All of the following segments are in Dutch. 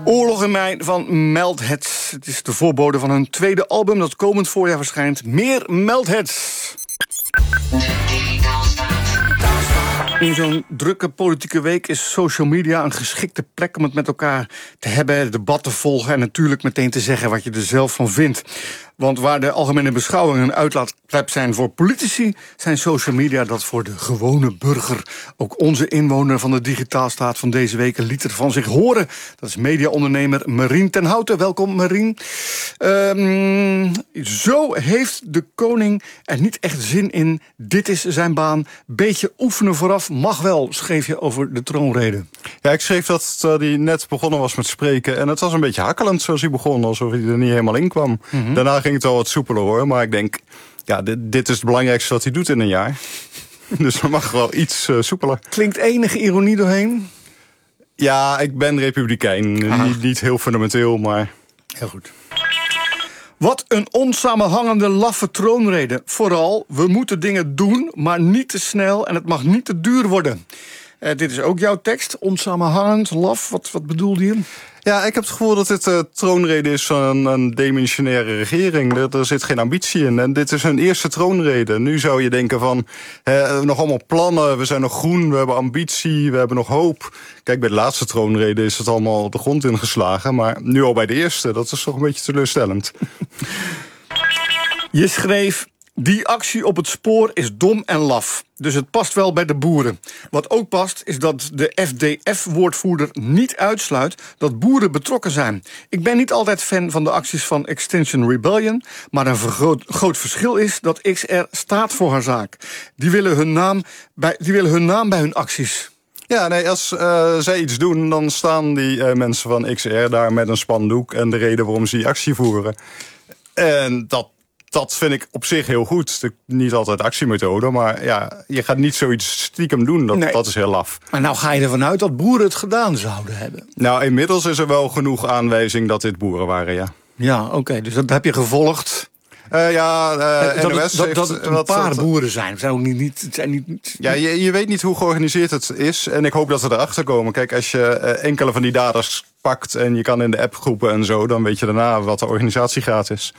Oorlog in mij van Meldheads. Het is de voorbode van hun tweede album dat komend voorjaar verschijnt. Meer Meldheads. In zo'n drukke politieke week is social media een geschikte plek om het met elkaar te hebben, debatten te volgen en natuurlijk meteen te zeggen wat je er zelf van vindt. Want waar de algemene beschouwingen een uitlaatklep zijn voor politici, zijn social media dat voor de gewone burger. Ook onze inwoner van de digitaalstaat van deze week liet er van zich horen. Dat is mediaondernemer Marien ten Houten. Welkom, Marien. Zo heeft de koning er niet echt zin in. Dit is zijn baan. Beetje oefenen vooraf mag wel, schreef je over de troonrede. Ja, ik schreef dat hij net begonnen was met spreken. En het was een beetje hakkelend zoals hij begon, alsof hij er niet helemaal in kwam. Mm-hmm. Daarna ging het wel wat soepeler hoor. Maar ik denk, ja, dit is het belangrijkste wat hij doet in een jaar. Dus er mag wel iets soepeler. Klinkt enige ironie doorheen? Ja, ik ben republikein. Niet heel fundamenteel, maar... Heel goed. Wat een onsamenhangende laffe troonrede. Vooral, we moeten dingen doen, maar niet te snel en het mag niet te duur worden. Dit is ook jouw tekst, onsamenhangend, laf. Wat bedoelde je? Ja, ik heb het gevoel dat dit troonrede is van een demissionaire regering. Er zit geen ambitie in. En dit is hun eerste troonrede. Nu zou je denken van, nog allemaal plannen. We zijn nog groen, we hebben ambitie, we hebben nog hoop. Kijk, bij de laatste troonrede is het allemaal de grond ingeslagen. Maar nu al bij de eerste, dat is toch een beetje teleurstellend. Je schreef, die actie op het spoor is dom en laf. Dus het past wel bij de boeren. Wat ook past, is dat de FDF-woordvoerder niet uitsluit dat boeren betrokken zijn. Ik ben niet altijd fan van de acties van Extinction Rebellion, maar een groot verschil is dat XR staat voor haar zaak. Die willen hun naam bij hun acties. Ja, nee, als zij iets doen, dan staan die mensen van XR daar met een spandoek en de reden waarom ze die actie voeren. En dat vind ik op zich heel goed. Niet altijd actiemethode, maar ja, je gaat niet zoiets stiekem doen. Dat is heel laf. Maar nou ga je ervan uit dat boeren het gedaan zouden hebben? Nou, inmiddels is er wel genoeg aanwijzing dat dit boeren waren, ja. Ja, oké, dus dat heb je gevolgd. NOS dat het een paar boeren zijn. Het zijn ook niet. Ja, je weet niet hoe georganiseerd het is. En ik hoop dat we erachter komen. Kijk, als je enkele van die daders pakt en je kan in de appgroepen en zo, dan weet je daarna wat de organisatiegraad is.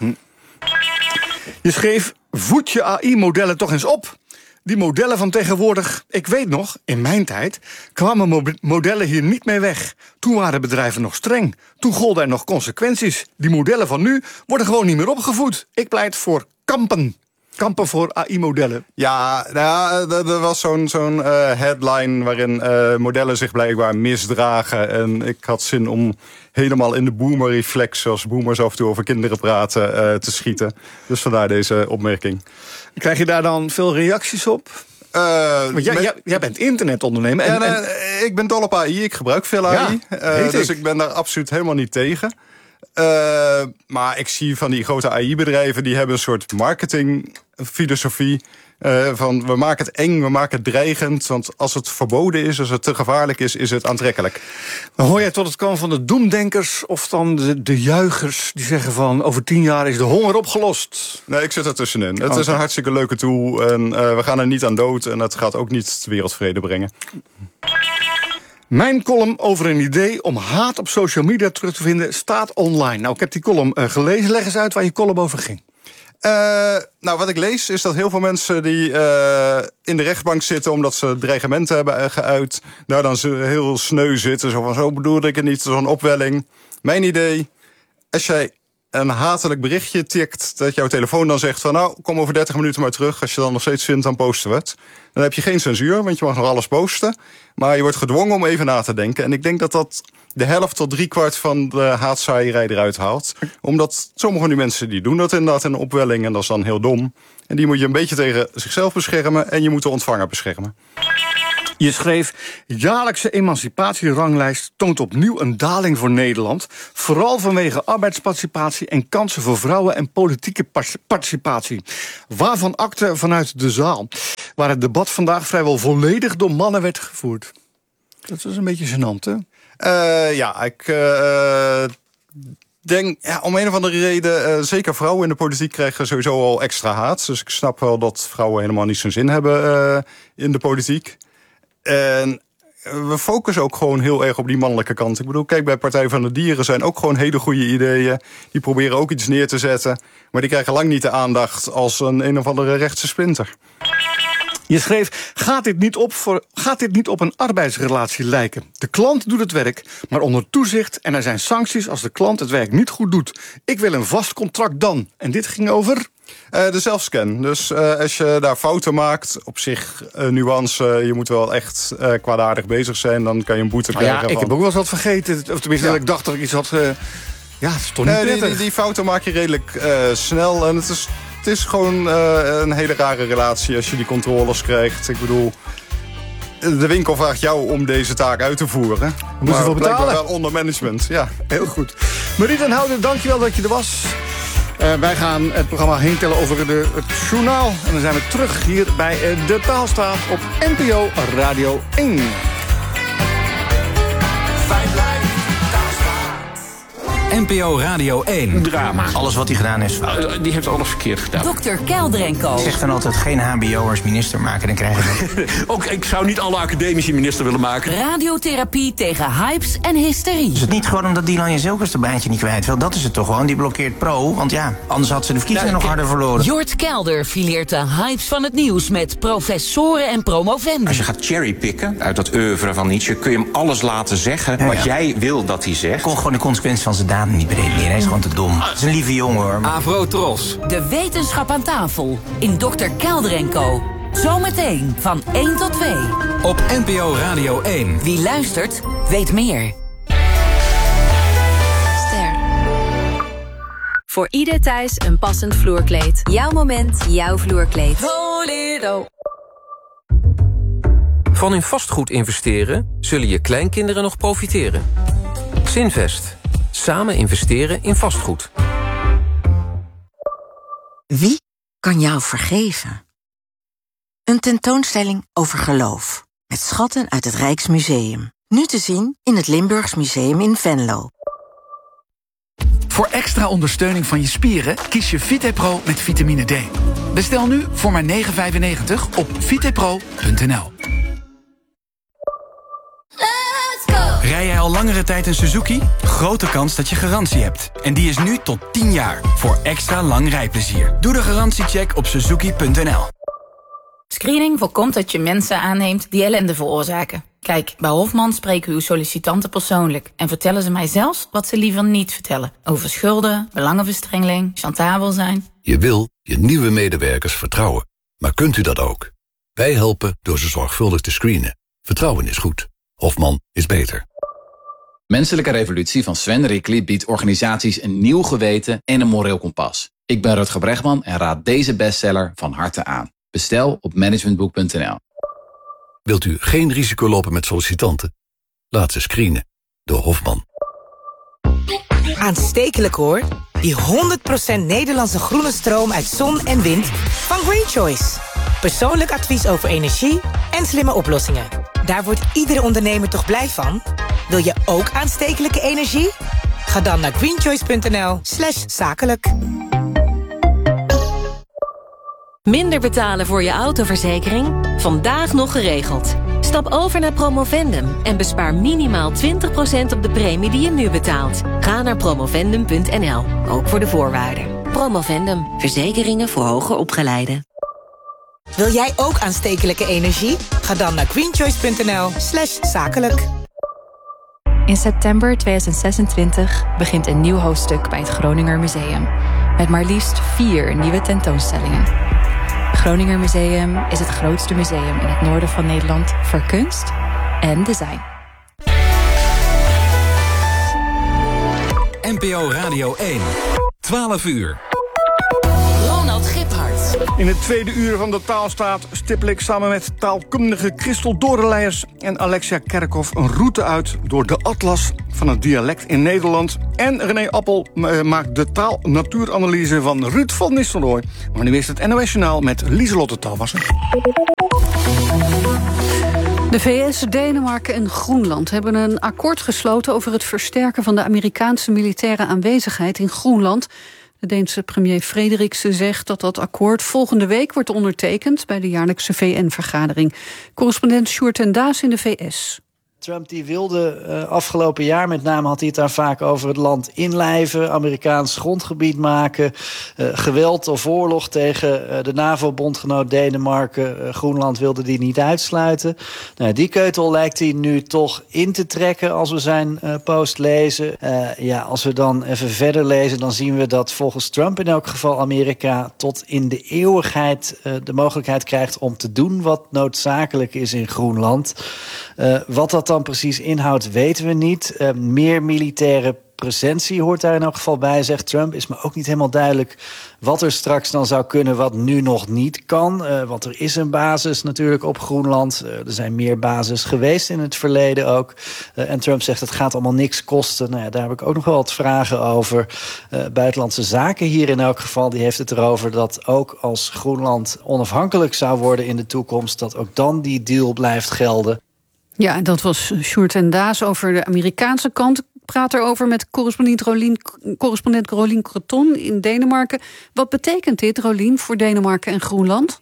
Je schreef, voed je AI-modellen toch eens op. Die modellen van tegenwoordig, ik weet nog, in mijn tijd kwamen modellen hier niet mee weg. Toen waren bedrijven nog streng. Toen golden er nog consequenties. Die modellen van nu worden gewoon niet meer opgevoed. Ik pleit voor kampen. Kampen voor AI-modellen. Ja, er was zo'n headline waarin modellen zich blijkbaar misdragen. En ik had zin om helemaal in de boomer-reflex, zoals boomers af en toe over kinderen praten, te schieten. Dus vandaar deze opmerking. Krijg je daar dan veel reacties op? Want jij bent internetondernemer. Ik ben dol op AI, ik gebruik veel AI. Dus ik ben daar absoluut helemaal niet tegen. Maar ik zie van die grote AI-bedrijven, die hebben een soort marketingfilosofie. Van we maken het eng, we maken het dreigend. Want als het verboden is, als het te gevaarlijk is het aantrekkelijk. Hoor jij tot het kan van de doemdenkers of dan de juichers die zeggen van over 10 jaar is de honger opgelost? Nee, ik zit er tussenin. Het is een hartstikke leuke tool en we gaan er niet aan dood. En het gaat ook niet wereldvrede brengen. Mijn column over een idee om haat op social media terug te vinden staat online. Nou, ik heb die column gelezen. Leg eens uit waar je column over ging. Nou, wat ik lees is dat heel veel mensen die in de rechtbank zitten omdat ze dreigementen hebben geuit, nou dan ze heel sneu zitten. Zo bedoelde ik het niet, zo'n opwelling. Mijn idee, als jij een hatelijk berichtje tikt, dat jouw telefoon dan zegt van nou, kom over 30 minuten maar terug. Als je dan nog steeds vindt, dan posten we het. Dan heb je geen censuur, want je mag nog alles posten. Maar je wordt gedwongen om even na te denken. En ik denk dat dat de helft tot 3/4 van de haatzaaierij eruit haalt. Omdat sommige van die mensen die doen dat inderdaad in een opwelling. En dat is dan heel dom. En die moet je een beetje tegen zichzelf beschermen. En je moet de ontvanger beschermen. Je schreef, jaarlijkse emancipatieranglijst toont opnieuw een daling voor Nederland. Vooral vanwege arbeidsparticipatie en kansen voor vrouwen en politieke participatie. Waarvan akte vanuit de zaal, waar het debat vandaag vrijwel volledig door mannen werd gevoerd. Dat was een beetje gênant, hè? Ik denk, om een of andere reden, zeker vrouwen in de politiek krijgen sowieso al extra haat. Dus ik snap wel dat vrouwen helemaal niet zo'n zin hebben in de politiek. En we focussen ook gewoon heel erg op die mannelijke kant. Ik bedoel, kijk, bij Partij van de Dieren zijn ook gewoon hele goede ideeën. Die proberen ook iets neer te zetten. Maar die krijgen lang niet de aandacht als een of andere rechtse splinter. Je schreef, gaat dit niet op een arbeidsrelatie lijken? De klant doet het werk, maar onder toezicht en er zijn sancties als de klant het werk niet goed doet. Ik wil een vast contract dan. En dit ging over? De zelfscan. Dus als je daar fouten maakt, op zich nuance, je moet wel echt kwaadaardig bezig zijn, dan kan je een boete krijgen. Ik heb ook wel eens wat vergeten. Of tenminste, dat ik dacht dat ik iets had. Ja, het is toch niet prettig. Die fouten maak je redelijk snel. En het is gewoon een hele rare relatie als je die controles krijgt. Ik bedoel, de winkel vraagt jou om deze taak uit te voeren. Moet je wel betalen? Wel onder management, ja. Heel goed. Marie ten Houten, dankjewel dat je er was. Wij gaan het programma heen tellen over het journaal. En dan zijn we terug hier bij De Taalstaat op NPO Radio 1. NPO Radio 1. Drama. Alles wat hij gedaan is fout. Die heeft alles verkeerd gedaan. Dr. Kelder en Co. Zegt dan altijd geen hbo'ers minister maken, dan krijg je dat. Ook ik zou niet alle academici minister willen maken. Radiotherapie tegen hypes en hysterie. Is het niet gewoon omdat Dylan Jezelkers de baantje niet kwijt wil? Dat is het toch gewoon. Die blokkeert Pro. Want ja, anders had ze de verkiezingen nog harder verloren. Jort Kelder fileert de hypes van het nieuws met professoren en promovenden. Als je gaat cherrypicken uit dat oeuvre van Nietzsche, kun je hem alles laten zeggen wat jij wil dat hij zegt. Kon gewoon de consequenties van zijn daden niet bedenken. Hij is gewoon te dom. Het is een lieve jongen, hoor. Avro Tros. De wetenschap aan tafel in Dr. Kelder en Co. Zometeen van 1 tot 2. Op NPO Radio 1. Wie luistert, weet meer. Ster. Voor ieder thuis een passend vloerkleed. Jouw moment, jouw vloerkleed. Voledo. Van in vastgoed investeren zullen je kleinkinderen nog profiteren. Zinvest. Samen investeren in vastgoed. Wie kan jou vergeven? Een tentoonstelling over geloof. Met schatten uit het Rijksmuseum. Nu te zien in het Limburgs Museum in Venlo. Voor extra ondersteuning van je spieren kies je VitePro met vitamine D. Bestel nu voor maar €9,95 op vitepro.nl. Rij jij al langere tijd een Suzuki? Grote kans dat je garantie hebt. En die is nu tot 10 jaar. Voor extra lang rijplezier. Doe de garantiecheck op suzuki.nl. Screening voorkomt dat je mensen aanneemt die ellende veroorzaken. Kijk, bij Hofman spreken uw sollicitanten persoonlijk en vertellen ze mij zelfs wat ze liever niet vertellen. Over schulden, belangenverstrengeling, chantabel zijn. Je wil je nieuwe medewerkers vertrouwen. Maar kunt u dat ook? Wij helpen door ze zorgvuldig te screenen. Vertrouwen is goed. Hofman is beter. Menselijke Revolutie van Sven Rickly biedt organisaties een nieuw geweten en een moreel kompas. Ik ben Rutger Bregman en raad deze bestseller van harte aan. Bestel op managementboek.nl. Wilt u geen risico lopen met sollicitanten? Laat ze screenen door Hofman. Aanstekelijk hoor. Die 100% Nederlandse groene stroom uit zon en wind van Green Choice. Persoonlijk advies over energie en slimme oplossingen. Daar wordt iedere ondernemer toch blij van? Wil je ook aanstekelijke energie? Ga dan naar greenchoice.nl/zakelijk. Minder betalen voor je autoverzekering? Vandaag nog geregeld. Stap over naar Promovendum en bespaar minimaal 20% op de premie die je nu betaalt. Ga naar promovendum.nl, ook voor de voorwaarden. Promovendum, verzekeringen voor hoger opgeleiden. Wil jij ook aanstekelijke energie? Ga dan naar greenchoice.nl/zakelijk. In september 2026 begint een nieuw hoofdstuk bij het Groninger Museum. Met maar liefst 4 nieuwe tentoonstellingen. Het Groninger Museum is het grootste museum in het noorden van Nederland voor kunst en design. NPO Radio 1. 12 uur. Ronald Giphart. In het tweede uur van De Taalstaat stippel ik samen met taalkundige Christel Doornleijers en Alexia Kerkhoff een route uit door de atlas van het dialect in Nederland. En René Appel maakt de taal-natuuranalyse van Ruud van Nistelrooy. Maar nu is het NOS Journaal met Lieselotte Talwasser. De VS, Denemarken en Groenland hebben een akkoord gesloten over het versterken van de Amerikaanse militaire aanwezigheid in Groenland. De Deense premier Frederiksen zegt dat dat akkoord volgende week wordt ondertekend bij de jaarlijkse VN-vergadering. Correspondent Sjoerd ten Daas in de VS. Trump die wilde afgelopen jaar, met name had hij het daar vaak over, het land inlijven, Amerikaans grondgebied maken, geweld of oorlog tegen de NAVO-bondgenoot Denemarken. Groenland wilde die niet uitsluiten. Nou, die keutel lijkt hij nu toch in te trekken als we zijn post lezen. Als we dan even verder lezen, dan zien we dat volgens Trump in elk geval Amerika tot in de eeuwigheid de mogelijkheid krijgt om te doen wat noodzakelijk is in Groenland. Wat dat dan precies inhoudt, weten we niet. Meer militaire presentie hoort daar in elk geval bij, zegt Trump. Is me ook niet helemaal duidelijk wat er straks dan zou kunnen wat nu nog niet kan. Want er is een basis natuurlijk op Groenland. Er zijn meer bases geweest in het verleden ook. En Trump zegt het gaat allemaal niks kosten. Nou ja, daar heb ik ook nog wel wat vragen over. Buitenlandse Zaken hier in elk geval, die heeft het erover dat ook als Groenland onafhankelijk zou worden in de toekomst, dat ook dan die deal blijft gelden. Ja, en dat was Sjoerd en Daas over de Amerikaanse kant. Ik praat erover met correspondent Rolien Creton in Denemarken. Wat betekent dit, Rolien, voor Denemarken en Groenland?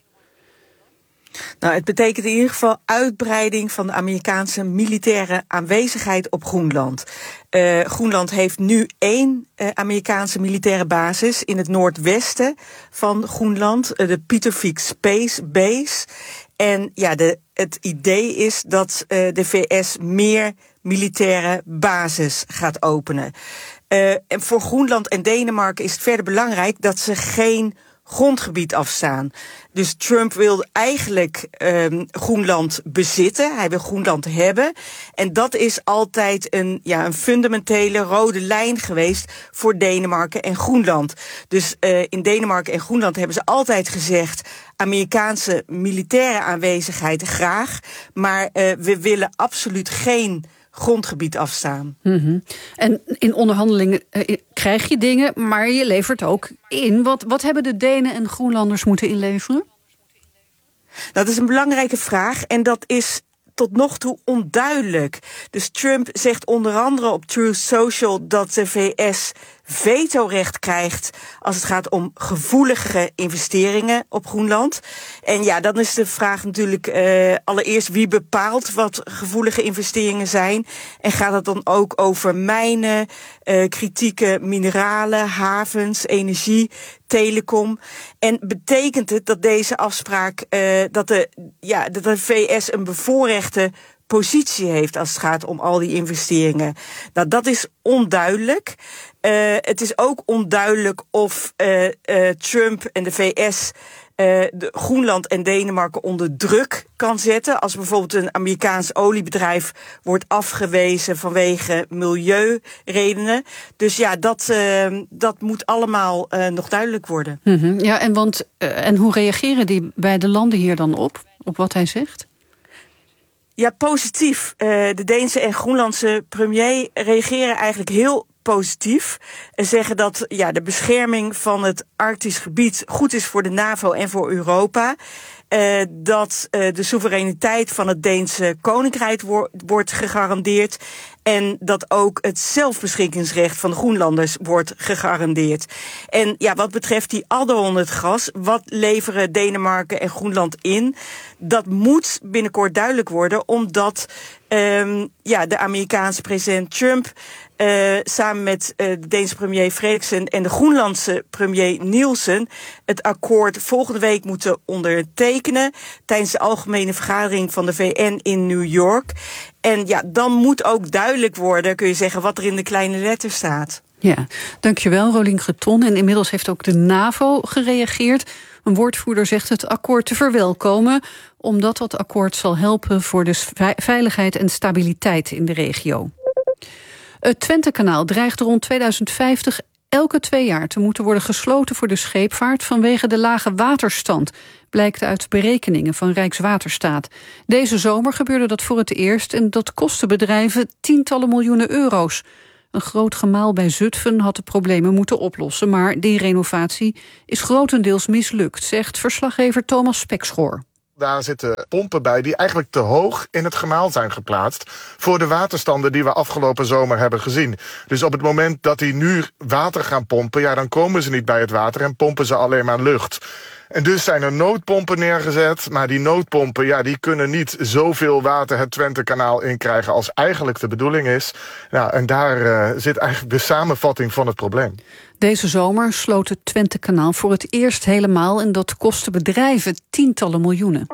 Nou, het betekent in ieder geval uitbreiding van de Amerikaanse militaire aanwezigheid op Groenland. Groenland heeft nu 1 Amerikaanse militaire basis in het noordwesten van Groenland, de Pietervik Space Base. En ja, het idee is dat de VS meer militaire bases gaat openen. En voor Groenland en Denemarken is het verder belangrijk dat ze geen grondgebied afstaan. Dus Trump wil eigenlijk Groenland bezitten. Hij wil Groenland hebben. En dat is altijd een fundamentele rode lijn geweest voor Denemarken en Groenland. Dus in Denemarken en Groenland hebben ze altijd gezegd, Amerikaanse militaire aanwezigheid graag, maar we willen absoluut geen grondgebied afstaan. Mm-hmm. En in onderhandelingen krijg je dingen, maar je levert ook in. Wat hebben de Denen en Groenlanders moeten inleveren? Dat is een belangrijke vraag en dat is tot nog toe onduidelijk. Dus Trump zegt onder andere op Truth Social dat de VS vetorecht krijgt als het gaat om gevoelige investeringen op Groenland. En ja, dan is de vraag natuurlijk allereerst wie bepaalt wat gevoelige investeringen zijn. En gaat het dan ook over mijnen, kritieke mineralen, havens, energie, telecom. En betekent het dat deze afspraak dat de VS een bevoorrechte positie heeft als het gaat om al die investeringen? Nou, dat is onduidelijk. Het is ook onduidelijk of Trump en de VS Groenland en Denemarken onder druk kan zetten. Als bijvoorbeeld een Amerikaans oliebedrijf wordt afgewezen vanwege milieuredenen. Dus ja, dat moet allemaal nog duidelijk worden. Mm-hmm. Ja, en hoe reageren die beide landen hier dan op wat hij zegt? Ja, positief. De Deense en Groenlandse premier reageren eigenlijk heel positief. En zeggen dat de bescherming van het Arktisch gebied goed is voor de NAVO en voor Europa. Dat de soevereiniteit van het Deense koninkrijk wordt gegarandeerd. En dat ook het zelfbeschikkingsrecht van de Groenlanders wordt gegarandeerd. En ja, wat betreft die adder onder het gras, wat leveren Denemarken en Groenland in? Dat moet binnenkort duidelijk worden, omdat de Amerikaanse president Trump samen met de Deense premier Frederiksen en de Groenlandse premier Nielsen het akkoord volgende week moeten ondertekenen tijdens de algemene vergadering van de VN in New York. En ja, dan moet ook duidelijk worden, kun je zeggen, wat er in de kleine letters staat. Ja, dankjewel, Rolien Creton. En inmiddels heeft ook de NAVO gereageerd. Een woordvoerder zegt het akkoord te verwelkomen, omdat dat akkoord zal helpen voor de veiligheid en stabiliteit in de regio. Het Twentekanaal dreigt rond 2050 elke 2 jaar te moeten worden gesloten voor de scheepvaart vanwege de lage waterstand, blijkt uit berekeningen van Rijkswaterstaat. Deze zomer gebeurde dat voor het eerst en dat kostte bedrijven tientallen miljoenen euro's. Een groot gemaal bij Zutphen had de problemen moeten oplossen, maar die renovatie is grotendeels mislukt, zegt verslaggever Thomas Spekschoor. Daar zitten pompen bij die eigenlijk te hoog in het gemaal zijn geplaatst voor de waterstanden die we afgelopen zomer hebben gezien. Dus op het moment dat die nu water gaan pompen, dan komen ze niet bij het water en pompen ze alleen maar lucht. En dus zijn er noodpompen neergezet. Maar die noodpompen die kunnen niet zoveel water het Twentekanaal inkrijgen als eigenlijk de bedoeling is. Nou, en daar zit eigenlijk de samenvatting van het probleem. Deze zomer sloot het Twentekanaal voor het eerst helemaal en dat kostte bedrijven tientallen miljoenen.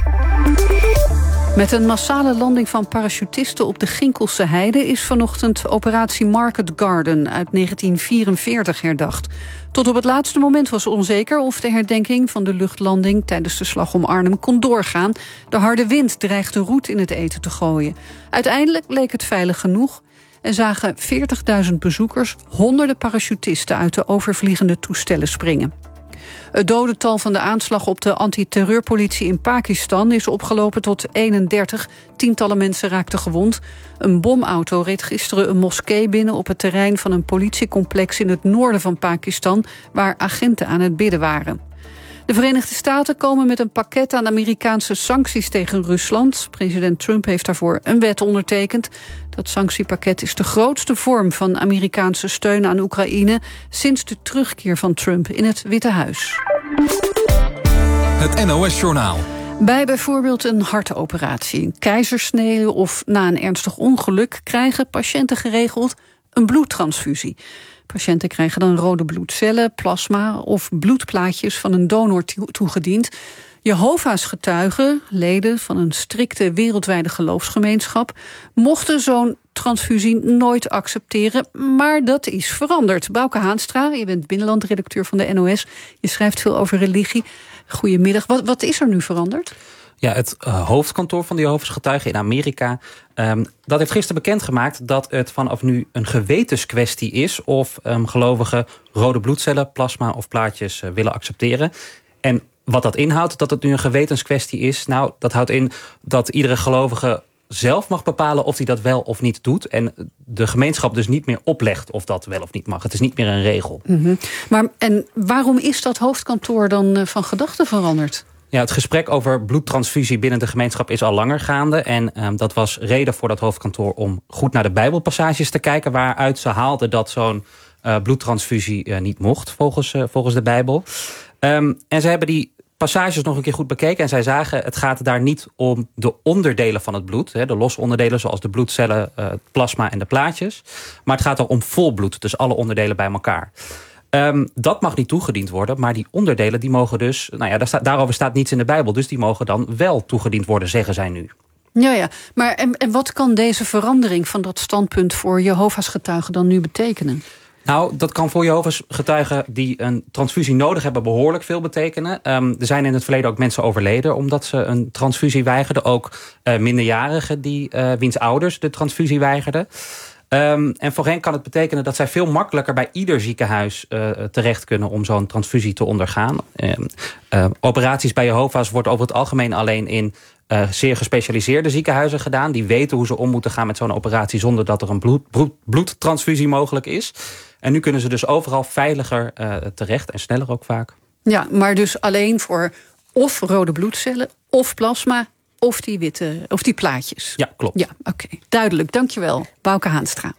Met een massale landing van parachutisten op de Ginkelse Heide is vanochtend operatie Market Garden uit 1944 herdacht. Tot op het laatste moment was onzeker of de herdenking van de luchtlanding tijdens de slag om Arnhem kon doorgaan. De harde wind dreigde roet in het eten te gooien. Uiteindelijk leek het veilig genoeg en zagen 40.000 bezoekers honderden parachutisten uit de overvliegende toestellen springen. Het dodental van de aanslag op de antiterreurpolitie in Pakistan is opgelopen tot 31. Tientallen mensen raakten gewond. Een bomauto reed gisteren een moskee binnen op het terrein van een politiecomplex in het noorden van Pakistan, waar agenten aan het bidden waren. De Verenigde Staten komen met een pakket aan Amerikaanse sancties tegen Rusland. President Trump heeft daarvoor een wet ondertekend. Dat sanctiepakket is de grootste vorm van Amerikaanse steun aan Oekraïne sinds de terugkeer van Trump in het Witte Huis. Het NOS-journaal. Bij bijvoorbeeld een hartoperatie, een keizersnede of na een ernstig ongeluk krijgen patiënten geregeld een bloedtransfusie. Patiënten krijgen dan rode bloedcellen, plasma of bloedplaatjes van een donor toegediend. Jehovah's getuigen, leden van een strikte wereldwijde geloofsgemeenschap, mochten zo'n transfusie nooit accepteren, maar dat is veranderd. Bouke Haanstra, je bent binnenlandredacteur van de NOS. Je schrijft veel over religie. Goedemiddag. Wat is er nu veranderd? Ja, het hoofdkantoor van de Jehovah's getuigen in Amerika, dat heeft gisteren bekendgemaakt dat het vanaf nu een gewetenskwestie is of gelovigen rode bloedcellen, plasma of plaatjes willen accepteren. En wat dat inhoudt, dat het nu een gewetenskwestie is, nou, dat houdt in dat iedere gelovige zelf mag bepalen of hij dat wel of niet doet. En de gemeenschap dus niet meer oplegt of dat wel of niet mag. Het is niet meer een regel. Mm-hmm. Maar en waarom is dat hoofdkantoor dan van gedachten veranderd? Ja, het gesprek over bloedtransfusie binnen de gemeenschap is al langer gaande. En dat was reden voor dat hoofdkantoor om goed naar de Bijbelpassages te kijken, waaruit ze haalden dat zo'n bloedtransfusie niet mocht, volgens de Bijbel. En ze hebben die passages nog een keer goed bekeken en zij zagen, het gaat daar niet om de onderdelen van het bloed, de losse onderdelen zoals de bloedcellen, het plasma en de plaatjes, maar het gaat er om vol bloed, dus alle onderdelen bij elkaar. Dat mag niet toegediend worden, maar die onderdelen die mogen dus, daarover staat niets in de Bijbel, dus die mogen dan wel toegediend worden, zeggen zij nu. Ja. Maar en wat kan deze verandering van dat standpunt voor Jehovah's getuigen dan nu betekenen? Nou, dat kan voor Jehovah's getuigen die een transfusie nodig hebben behoorlijk veel betekenen. Er zijn in het verleden ook mensen overleden omdat ze een transfusie weigerden. Ook minderjarigen wiens ouders de transfusie weigerden. En voor hen kan het betekenen dat zij veel makkelijker bij ieder ziekenhuis terecht kunnen om zo'n transfusie te ondergaan. Operaties bij Jehovah's wordt over het algemeen alleen in zeer gespecialiseerde ziekenhuizen gedaan. Die weten hoe ze om moeten gaan met zo'n operatie zonder dat er een bloedtransfusie mogelijk is. En nu kunnen ze dus overal veiliger terecht en sneller ook vaak. Ja, maar dus alleen voor of rode bloedcellen of plasma of die plaatjes. Ja, klopt. Ja, oké. Duidelijk, dankjewel. Bouke Haanstra.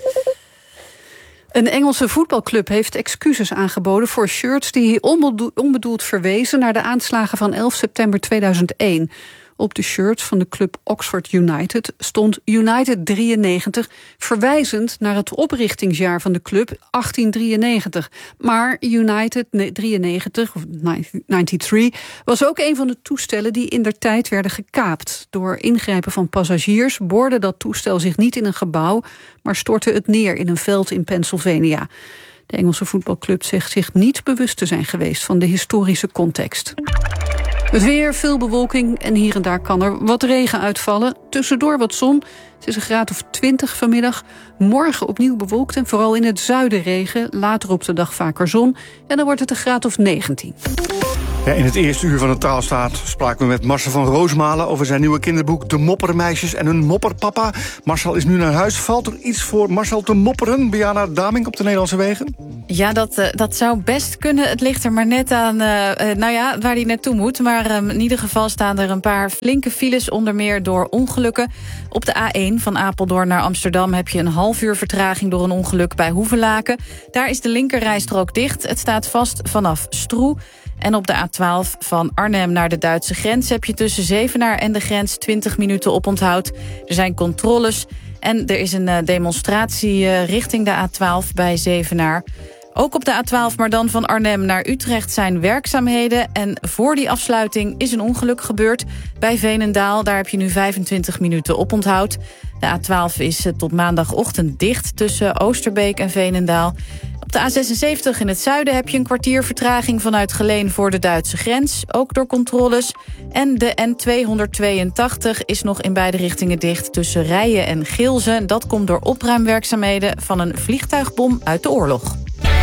Een Engelse voetbalclub heeft excuses aangeboden voor shirts die onbedoeld verwezen naar de aanslagen van 11 september 2001. Op de shirts van de club Oxford United stond United 93... verwijzend naar het oprichtingsjaar van de club 1893. Maar United 93, of 93, was ook een van de toestellen die indertijd werden gekaapt. Door ingrijpen van passagiers boorde dat toestel zich niet in een gebouw, maar stortte het neer in een veld in Pennsylvania. De Engelse voetbalclub zegt zich niet bewust te zijn geweest van de historische context. Het weer, veel bewolking en hier en daar kan er wat regen uitvallen. Tussendoor wat zon. Het is een graad of 20 vanmiddag. Morgen opnieuw bewolkt en vooral in het zuiden regen. Later op de dag vaker zon. En dan wordt het een graad of 19. Ja, in het eerste uur van de Taalstaat spraken we met Marcel van Roosmalen over zijn nieuwe kinderboek De Moppermeisjes en hun mopperpapa. Marcel is nu naar huis. Valt er iets voor Marcel te mopperen, Biana Daming, op de Nederlandse wegen? Ja, dat zou best kunnen. Het ligt er maar net aan waar hij naartoe moet. Maar in ieder geval staan er een paar flinke files, onder meer door ongelukken. Op de A1 van Apeldoorn naar Amsterdam heb je een half uur vertraging door een ongeluk bij Hoevelaken. Daar is de linkerrijstrook dicht. Het staat vast vanaf Stroe. En op de A12 van Arnhem naar de Duitse grens heb je tussen Zevenaar en de grens 20 minuten oponthoud. Er zijn controles en er is een demonstratie richting de A12 bij Zevenaar. Ook op de A12, maar dan van Arnhem naar Utrecht zijn werkzaamheden. En voor die afsluiting is een ongeluk gebeurd bij Veenendaal. Daar heb je nu 25 minuten oponthoud. De A12 is tot maandagochtend dicht tussen Oosterbeek en Veenendaal. Op de A76 in het zuiden heb je een kwartier vertraging vanuit Geleen voor de Duitse grens. Ook door controles. En de N282 is nog in beide richtingen dicht tussen Rijen en Geelze. Dat komt door opruimwerkzaamheden van een vliegtuigbom uit de oorlog.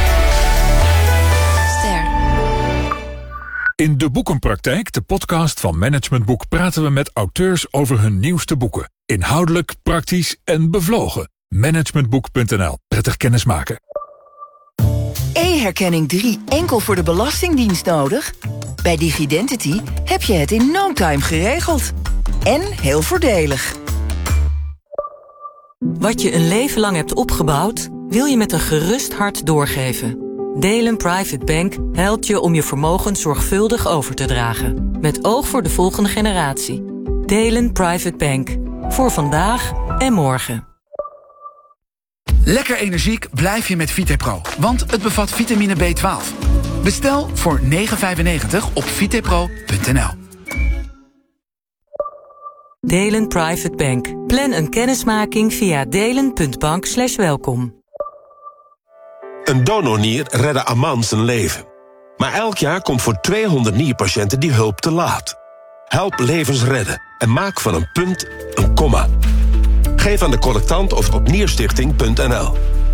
In De Boekenpraktijk, de podcast van Management Boek, praten we met auteurs over hun nieuwste boeken. Inhoudelijk, praktisch en bevlogen. Managementboek.nl. Prettig kennismaken. E-herkenning 3 enkel voor de Belastingdienst nodig? Bij Digidentity heb je het in no time geregeld. En heel voordelig. Wat je een leven lang hebt opgebouwd, wil je met een gerust hart doorgeven. Delen Private Bank helpt je om je vermogen zorgvuldig over te dragen. Met oog voor de volgende generatie. Delen Private Bank. Voor vandaag en morgen. Lekker energiek blijf je met VitePro, want het bevat vitamine B12. Bestel voor €9,95 op vitepro.nl. Delen Private Bank. Plan een kennismaking via delen.bank/welkom. Een donornier redde Aman zijn leven. Maar elk jaar komt voor 200 nierpatiënten die hulp te laat. Help levens redden en maak van een punt een komma. Geef aan de collectant of op nierstichting.nl.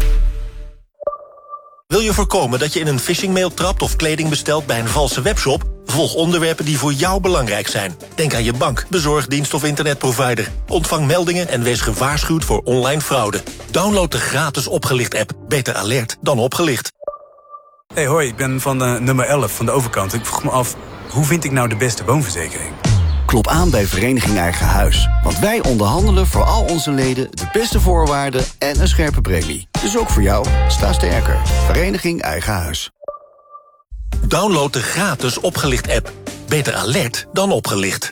Wil je voorkomen dat je in een phishingmail trapt of kleding bestelt bij een valse webshop? Volg onderwerpen die voor jou belangrijk zijn. Denk aan je bank, bezorgdienst of internetprovider. Ontvang meldingen en wees gewaarschuwd voor online fraude. Download de gratis Opgelicht-app. Beter alert dan opgelicht. Hey, hoi, ik ben van nummer 11 van de overkant. Ik vroeg me af, hoe vind ik nou de beste woonverzekering? Klop aan bij Vereniging Eigen Huis. Want wij onderhandelen voor al onze leden de beste voorwaarden en een scherpe premie. Dus ook voor jou, sta sterker. Vereniging Eigen Huis. Download de gratis Opgelicht-app. Beter alert dan opgelicht.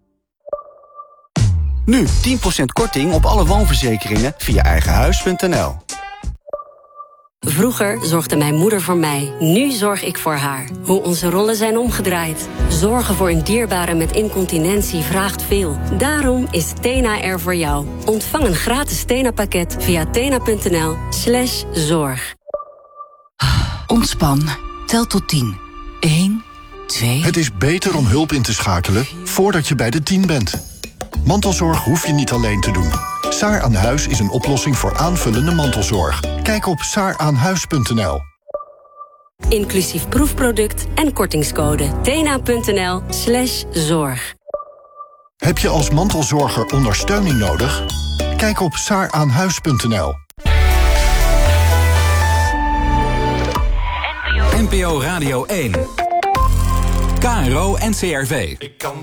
Nu 10% korting op alle woonverzekeringen via eigenhuis.nl. Vroeger zorgde mijn moeder voor mij. Nu zorg ik voor haar. Hoe onze rollen zijn omgedraaid. Zorgen voor een dierbare met incontinentie vraagt veel. Daarom is Tena er voor jou. Ontvang een gratis Tena-pakket via tena.nl/zorg. Ontspan. Tel tot 10. 1, 2... Het is beter om hulp in te schakelen voordat je bij de 10 bent. Mantelzorg hoef je niet alleen te doen. Saar aan Huis is een oplossing voor aanvullende mantelzorg. Kijk op saaraanhuis.nl. Inclusief proefproduct en kortingscode. tena.nl/zorg. Heb je als mantelzorger ondersteuning nodig? Kijk op saaraanhuis.nl. NPO Radio 1. KRO NCRV.